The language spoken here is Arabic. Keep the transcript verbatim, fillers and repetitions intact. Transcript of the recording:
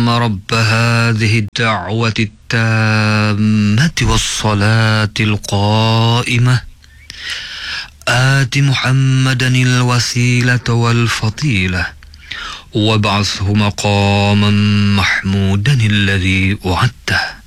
اللهم رب هذه الدعوة التامة والصلاة القائمة آت محمدا الوسيلة والفضيلة وابعثه مقاما محمودا الذي وعدته